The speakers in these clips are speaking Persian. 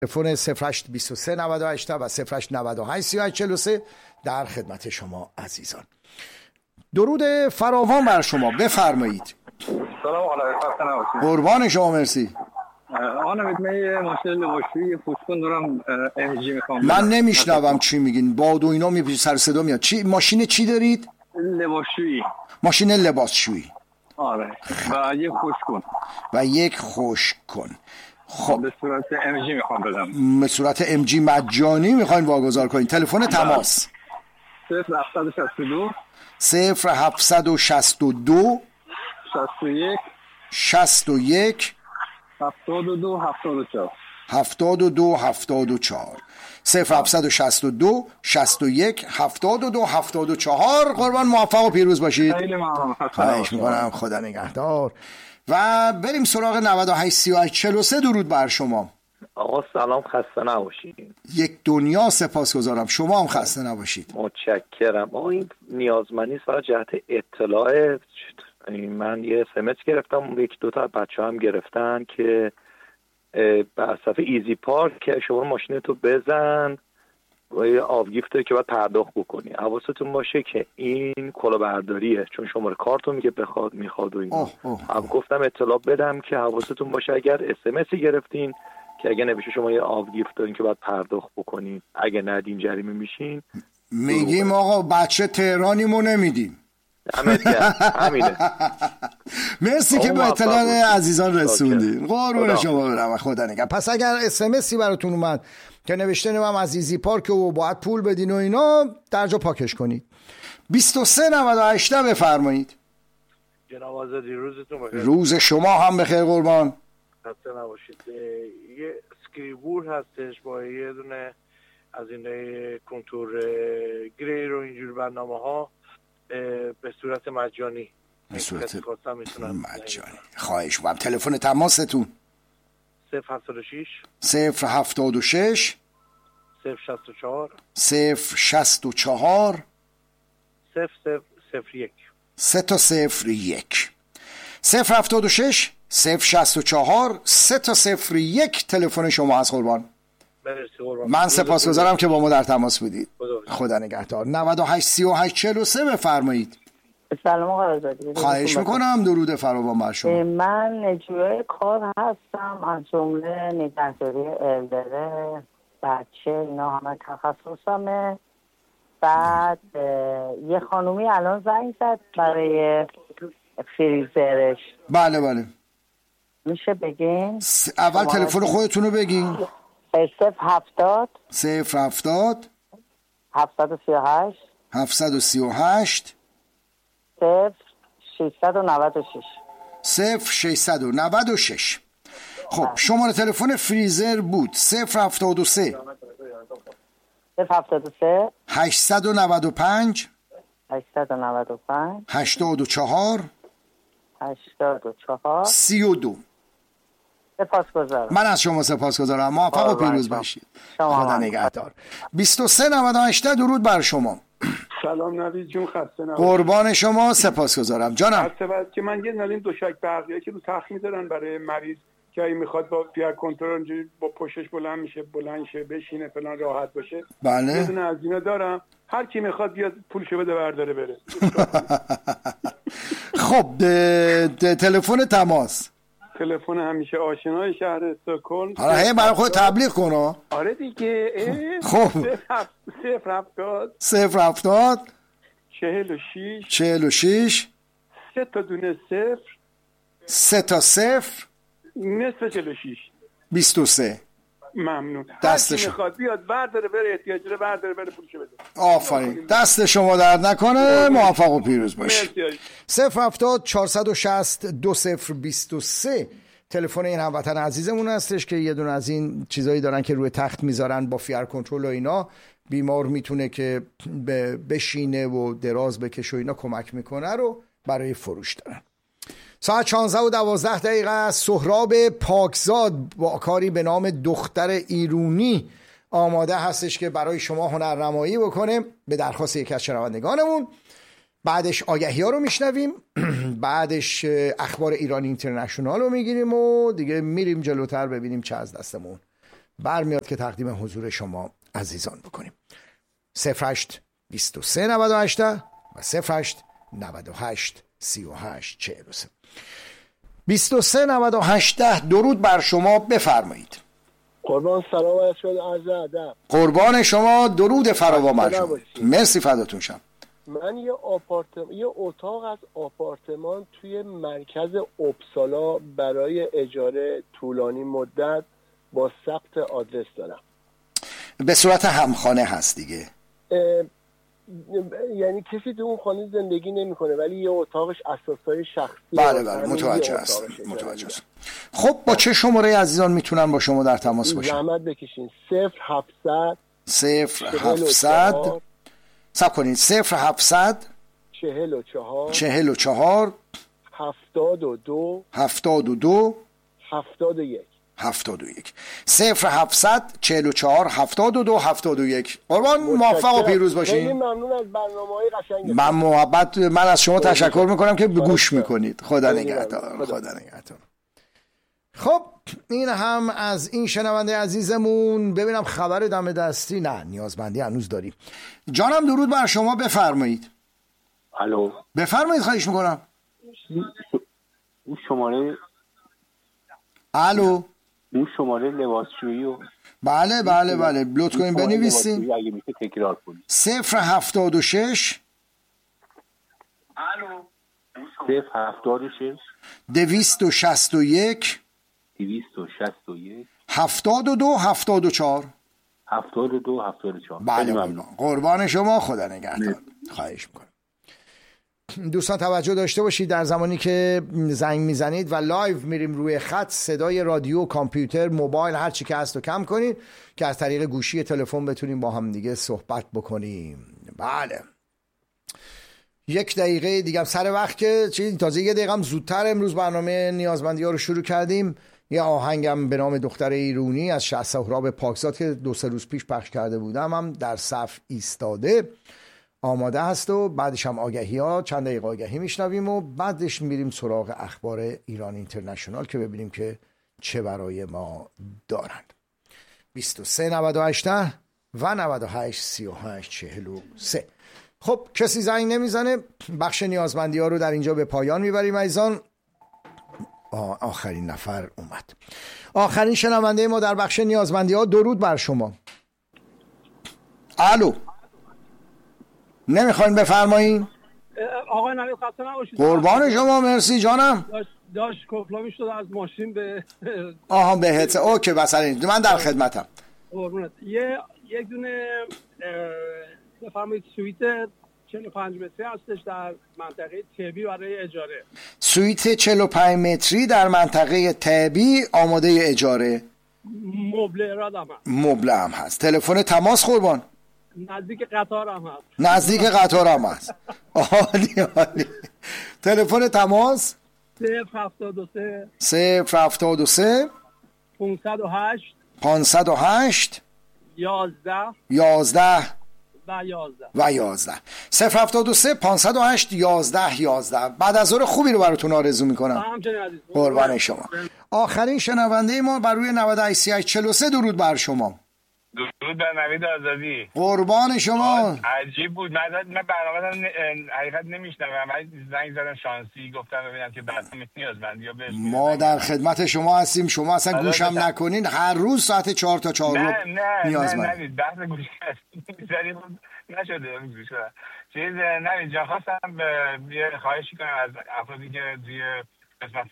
تلفن 0823 98 و 0898 3843 در خدمت شما عزیزان. درود فراوان بر شما، بفرمایید. سلام علیکم. قربان شما، مرسی. آن میتونه ماشین لباسشویی پوشکن دارم امجی میخوام. من نمیشنوم چی میگین، باد و اینا میپیچه، سر صدا میاد. چی ماشین چی دارید؟ لباسشویی. ماشین لباسشویی. آره. و یک خوشکن. و یک خوشکن. خب به صورت امجی میخوام بدم. به صورت امجی مجانی میخواین واگذار کنین. تلفن تماس 0762 0762 61 61 72 74 72 74 0762 61 72 74. قربان، موفق و پیروز باشید. خیلی ممنون. خواهش میکنم، خدا نگهدار. و بریم سراغ 98 38 43. درود بر شما. آقا سلام، خسته نباشید. یک دنیا سپاسگزارم، شما هم خسته نباشید. متشکرم. آقا این نیازمندی سر جهت اطلاع، من یه SMS گرفتم، یک دو تا بچه هم گرفتن که به صفحه ایزی پارک که شما ماشینتو بزن و یه آبگیفته که باید پرداخت بکنی. حواستون باشه که این کلاهبرداریه، چون شماره کارتو میگه میخواد و اینا. گفتم اطلاع بدم که حواستون باشه اگر SMSی گرفتین که اگه نمیشه شما یه آبگیفت دارین که باید پرداخت بکنین، اگه ندین جریمه میشین. میگیم آقا بچه تهرانیمو نمیدیم. همینه. مرسی که به اطلاع عزیزان رسوندین. قربون شما برم، خدا نگهدار. پس اگر اسمسی براتون اومد که نوشته نمیم عزیزی پارک و باید پول بدین و اینا، درجا پاکش کنید. 23 98 بفرمایید. جناب آزادی، روزتون بخیر. روز شما هم بخیر قربان. خسته نباشید. یه اسکریبور هستش با یه دونه از این کنتور گری رو اینجور برنامه ها به صورت مجانی. به صورت مجانی. خواهش می‌کنم. تلفن تماستون 076 076 064 064 0001 301 076 064 301. تلفن شما از قربان. من سپاسگزارم که با ما در تماس بودید. خدا نگهدار. 98 38 43 بفرمایید. سلام آقای آزادی. خواهش میکنم، درود فراوان بر شما. من اجرای کار هستم، از جمله نگهداری الدره بچه، اینا همه تخصصمه. بعد یه خانومی الان زنگ زد برای فریزرش. بله بله، میشه بگین؟ اول تلفن خودتون رو بگین. 070 070 738 738 0696 0696. خب شماره تلفن فریزر بود 073 073 895 895 84 32. سپاسگزارم. من از شما سپاسگزارم. موفق و پیروز باشید. خدا نگهدار. 23 98 درود بر شما. سلام نوید جون، خسته نباشید. قربان شما، سپاسگزارم جانم. بعد که من یه نالین دوشک برقیه که رو تخت میذارن برای مریض که اگه میخواد با پیر کنترل اونجوری با پشتش بلند شه بشینه فلان راحت باشه. بله. یه دونه از اینا دارم، هر کی میخواد بیاد پولشو بده برداره بره. خب تلفن تماس. تلفن همیشه آشنای شهر استکهلم. حالا هی برای خود تبلیغ کن. آره دیگه. خب 070 46 3 تا دونه 0 3 تا 0 نصف 46 23. ممنون. دست شما میخواد بیاد برداره بره، احتیاج داره برداره بره پولشو بده. آفرین، دست شما درد نکنه، موفق و پیروز باشید. 070 460 2023 تلفن این هموطن عزیزمون هستش که یه دونه از این چیزایی دارن که روی تخت میذارن با فیر کنترل و اینا. بیمار میتونه که بشینه و دراز بکشه و اینا، کمک میکنه، رو برای فروش دارن. ساعت 16:12 است. سهراب پاکزاد با کاری به نام دختر ایرونی آماده هستش که برای شما هنرنمایی بکنه به درخواست یکی از شنوندگانمون. بعدش آگهی ها رو میشنویم، بعدش اخبار ایران اینترنشنال رو میگیریم و دیگه میریم جلوتر ببینیم چه از دستمون برمیاد که تقدیم حضور شما عزیزان بکنیم. 08 23 98 و 08 98 38 43. 23 98. درود بر شما، بفرمایید. قربان سلام عرض شد، عرض ادب. قربان شما، درود فراوان بر شما. مرسی، فداتون شم. من یه اتاق از آپارتمان توی مرکز اپسالا برای اجاره طولانی مدت با ثبت آدرس دارم. به صورت همخانه هست دیگه؟ یعنی کسی تو اون خانه زندگی نمیکنه ولی یه اتاقش اساسای شخصی. بله متوجه است. خب با چه شماره عزیزان میتونن با شما در تماس باشن؟ زحمت بکشین. 0700 صبر کنید. 0700 44 72 71 0700 44 72 71. قربان، موفق و پیروز باشین. خیلی ممنون از برنامه‌های قشنگ. من از شما تشکر میکنم که گوش میکنید. خدا نگهدار. خب این هم از این شنونده عزیزمون. ببینم خبر دم دستی. نه، نیازمندی هنوز داریم. جانم درود بر شما، بفرمایید. الو، بفرمایید، خواهش میکنم. اون شماره الو، اون شماره لباسشویی و بله لطف کنید بنویسین. اگه میشه تکرار کنید. 076 الو 076 261 72 74. بله ممنون. قربان شما، خدا نگهدار. خواهش میکنم. دوستان توجه داشته باشید در زمانی که زنگ میزنید و لایو میریم روی خط، صدای رادیو، کامپیوتر، موبایل، هر چی که هست رو کم کنید که از طریق گوشی تلفن بتونیم با هم دیگه صحبت بکنیم. بله 1 دقیقه دیگه سر وقت که تازه 1 دقیقه هم زودتر امروز برنامه نیازمندی ها رو شروع کردیم. یه آهنگم به نام دختر ایرونی از شه سهراب پاکزاد که 2-3 روز پیش پخش کرده بودم هم در صف ایستاده آماده هست و بعدش هم آگهی ها، چند دقیقه آگهی میشنویم و بعدش میریم سراغ اخبار ایران اینترنشنال که ببینیم که چه برای ما دارند. 23 98 و 98 38 43. خب کسی زنگ نمیزنه، بخش نیازمندی ها رو در اینجا به پایان میبریم عزیزان. آخرین نفر اومد، آخرین شنونده ما در بخش نیازمندی ها. درود بر شما. الو، نمیخواین بفرمایین؟ آقای نوید خسته نباشید. قربان شما، مرسی جانم. داشت کفلامی شد از ماشین به بهت. اوکی بسرین، من در خدمتم. قربونت. یک دونه بفرمایید سویت 45 متری هستش در منطقه تبی برای اجاره. سویت 45 متری در منطقه تبی آماده اجاره. مبله هم هست. تلفن تماس قربان؟ نزدیک قطار هم هست. عالی. تلفن تماس 073 508 11 و 11. 073 508 11. بعد از ظهر خوبی رو براتون آرزو میکنم. قربان شما. آخرین شنونده ما بر روی 98 درود بر شما. درود بر نوید آزادی. قربان شما. عجیب بود. من برنامه حقیقت نمیشنوم. من زنگ زدم شانسی گفتم ببینم که بعد نیازمندی ها بهش. ما در خدمت شما هستیم. شما اصلا گوشم نکنین. هر روز ساعت 4 تا 4 نیازمند. نه بحث گوش نشده گوش. چیز نوید جان خواستم یه خواهشی کنم از افرادی که توی قسمت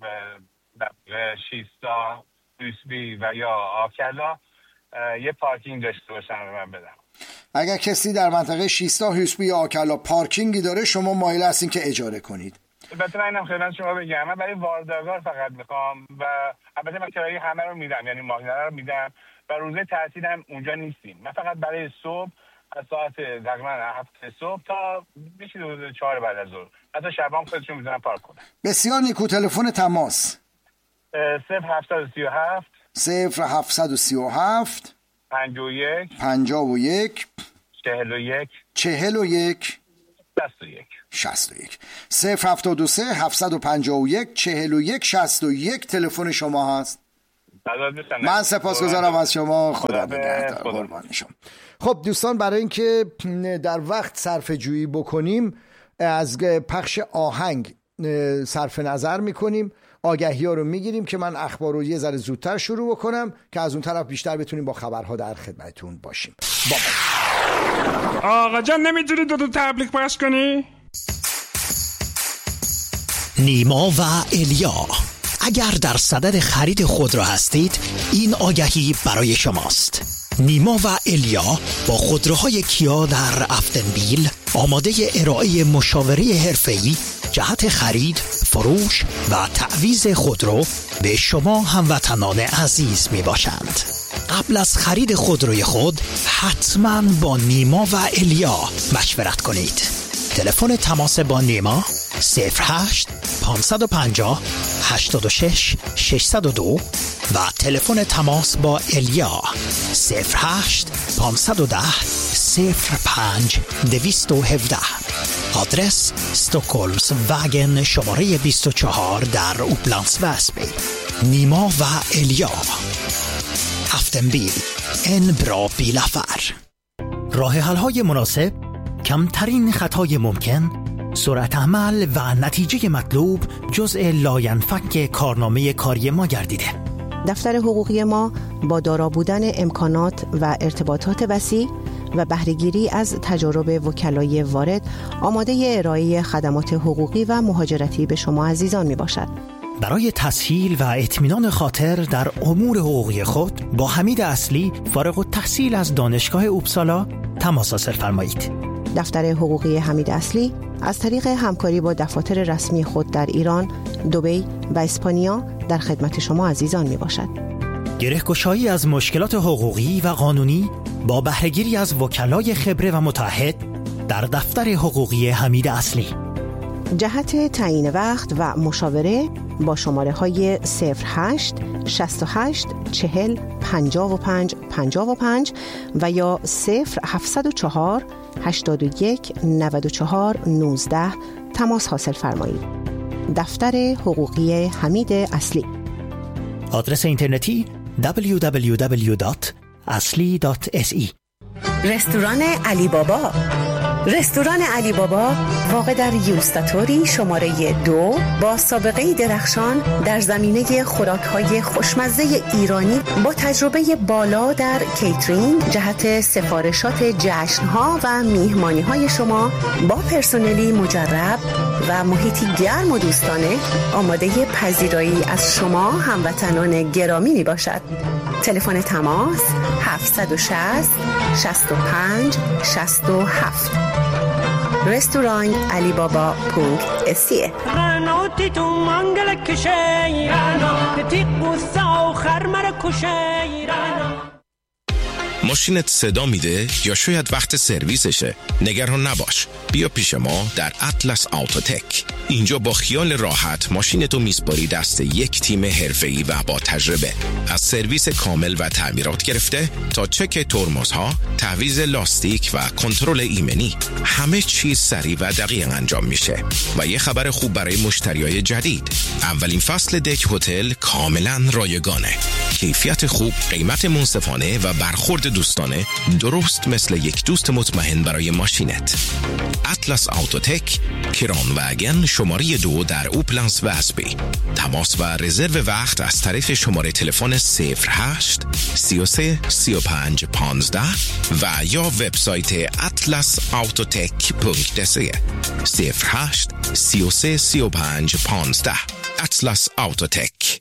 شیستا، دوسبی و یا آبکلا یه پارکینگ داشته باشن رو من بدم. اگر کسی در منطقه شیستا، هوسبی یا آکلا پارکینگی داره شما مایل هستین که اجاره کنید. البته من خدمت شما بگم من برای واردگار فقط میخوام و البته من کرایه همه رو میدم، یعنی ماهیانه رو میدم و روزه تعطیل هم اونجا نیستیم. من فقط برای صبح از ساعت تقریبا 7 صبح تا میشه 4 بعد از ظهر، حتی شبام خودشون میذارن پارک کنن. بسیار نیکو. تلفن تماس 0737 51 41 61 073 751 41 61 تلفن شما هست. من سپاسگزارم از شما. خدا نگهدار. قربان شما. خب دوستان، برای اینکه در وقت صرفه جویی بکنیم از پخش آهنگ صرف نظر میکنیم، آگهی ها رو میگیریم که من اخبار رو یه ذره زودتر شروع بکنم که از اون طرف بیشتر بتونیم با خبرها در خدمتتون باشیم. آقا جان نمیتونی دو تبلیغ پخش کنی؟ نیما و الیا، اگر در صدد خرید خودرو هستید این آگهی برای شماست. نیما و الیا با خودروهای کیا در افتنبیل آماده ارائه مشاوره حرفه‌ای جهت خرید، فروش و تعویض خودرو به شما هموطنان عزیز می باشند. قبل از خرید خودروی خود حتما با نیما و الیا مشورت کنید. تلفن تماس با نیما 08 550 86 602 و تلفن تماس با الیا 08 510 05 217. آدرس استکهلمز وگن شماره 24 در اوپلندس وسبی. نیما و الیا، افتنبیل، ان برا بیلافر. راه حل‌های مناسب، کمترین خطای ممکن، سرعت عمل و نتیجه مطلوب جزء لاینفک کارنامه کاری ما گردیده. دفتر حقوقی ما با دارا بودن امکانات و ارتباطات وسیع و بهره‌گیری از تجارب وکلای وارد آماده ارائه خدمات حقوقی و مهاجرتی به شما عزیزان می باشد. برای تسهیل و اطمینان خاطر در امور حقوقی خود با حمید اصلی فارغ التحصیل از دانشگاه اوپسالا تماس حاصل فرمایید. دفتر حقوقی حمید اصلی از طریق همکاری با دفاتر رسمی خود در ایران، دبی و اسپانیا در خدمت شما عزیزان می باشد. گره‌گشایی از مشکلات حقوقی و قانونی با بهره‌گیری از وکلای خبره و متعهد در دفتر حقوقی حمید اصلی. جهت تعیین وقت و مشاوره با شماره های 08 68 40 55 55 و یا 0704 81 94 19 تماس حاصل فرمایید. دفتر حقوقی حمید اصلی. آدرس اینترنتی www.asli.se. رستوران علی بابا. رستوران علی بابا واقع در یوستاتوری شماره 2 با سابقه درخشان در زمینه خوراک‌های خوشمزه ایرانی با تجربه بالا در کیترینگ جهت سفارشات جشن‌ها و میهمانی‌های شما با پرسنلی مجرب و محیطی گرم و دوستانه آماده پذیرایی از شما هموطنان گرامی می باشد. تلفن تماس 760 65 67. رستوران علی بابا .se. ماشینت صدا میده یا شاید وقت سرویسشه؟ نگران نباش، بیا پیش ما در اطلس آوتوتک. اینجا با خیال راحت ماشینتو میسپاری دست یک تیم حرفه‌ای و با تجربه. از سرویس کامل و تعمیرات گرفته تا چک ترمزها، تعویض لاستیک و کنترل ایمنی، همه چیز سریع و دقیق انجام میشه. و یه خبر خوب برای مشتریای جدید، اولین فصل دک هتل کاملا رایگانه. کیفیت خوب، قیمت منصفانه و برخورد دوستانه، درست مثل یک دوست مطمئن برای ماشینت. اطلس آوتوتک، کران وگن شماره 2 در اوپلندس وسبی. تماس و رزرو وقت از طریق شماره تلفن 08 33 35 15 و یا وبسایت atlasautotek.se 08 33 35 15. اطلس آوتوتک.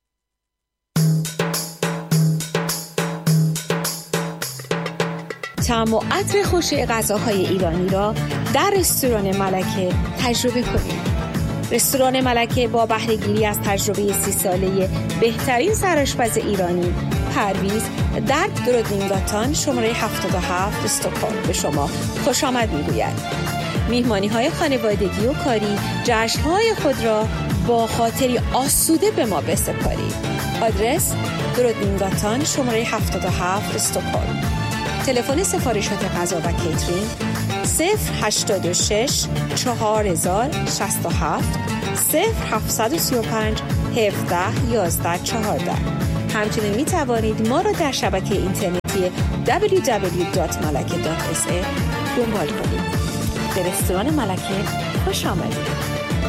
طعم و عطر خوش غذاهای ایرانی را در رستوران ملکه تجربه کنید. رستوران ملکه با بهره‌گیری از تجربه 30 ساله بهترین سرآشپز ایرانی، پرویز در درودینگاتان شماره 77 استکهلم به شما خوش آمد می‌گوید. میهمانی‌های خانوادگی و کاری، جشن‌های خود را با خاطری آسوده به ما بسپارید. آدرس درودینگاتان شماره 77 استکهلم. تلفن سفارشات غذا و کیترینگ 086 4067 0735 17 11 14. همچنین می توانید ما را در شبکه اینترنتی www.malake.sa دنبال کنید. به رستوران ملکه خوش آمدید.